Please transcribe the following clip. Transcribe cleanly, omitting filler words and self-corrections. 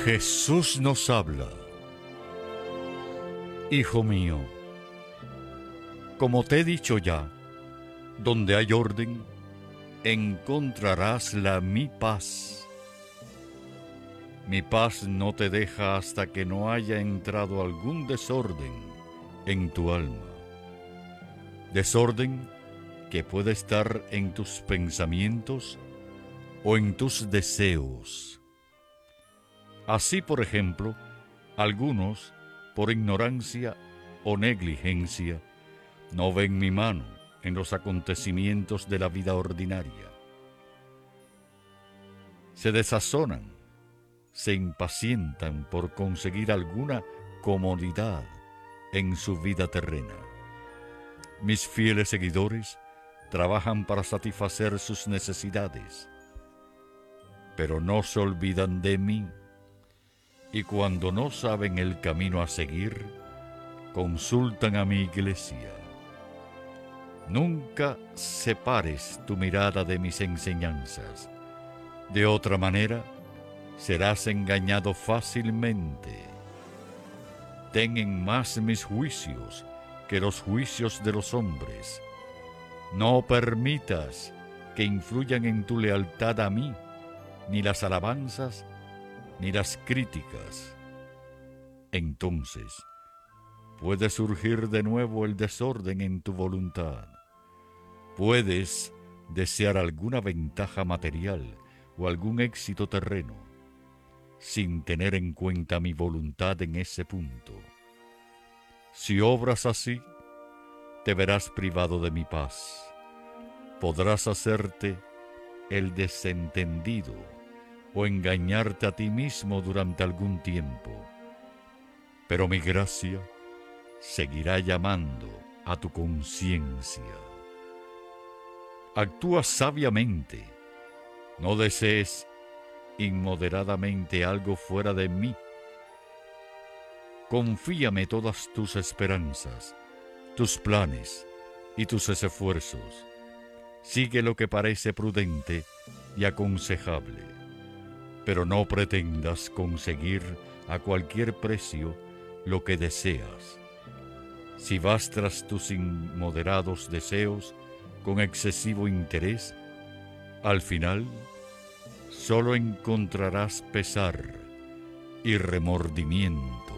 Jesús nos habla. Hijo mío, como te he dicho ya, donde hay orden, encontrarás mi paz. Mi paz no te deja hasta que no haya entrado algún desorden en tu alma. Desorden que puede estar en tus pensamientos o en tus deseos. Así, por ejemplo, algunos, por ignorancia o negligencia, no ven mi mano en los acontecimientos de la vida ordinaria. Se desazonan, se impacientan por conseguir alguna comodidad en su vida terrena. Mis fieles seguidores trabajan para satisfacer sus necesidades, pero no se olvidan de mí. Y cuando no saben el camino a seguir, consultan a mi iglesia. Nunca separes tu mirada de mis enseñanzas. De otra manera, serás engañado fácilmente. Ten en más mis juicios que los juicios de los hombres. No permitas que influyan en tu lealtad a mí, ni las alabanzas, ni las críticas. Entonces puede surgir de nuevo el desorden en tu voluntad. Puedes desear alguna ventaja material o algún éxito terreno, sin tener en cuenta mi voluntad en ese punto. Si obras así, te verás privado de mi paz. Podrás hacerte el desentendido o engañarte a ti mismo durante algún tiempo, pero mi gracia seguirá llamando a tu conciencia. Actúa sabiamente, no desees inmoderadamente algo fuera de mí. Confíame todas tus esperanzas, tus planes y tus esfuerzos. Sigue lo que parece prudente y aconsejable, pero no pretendas conseguir a cualquier precio lo que deseas. Si vas tras tus inmoderados deseos con excesivo interés, al final solo encontrarás pesar y remordimiento.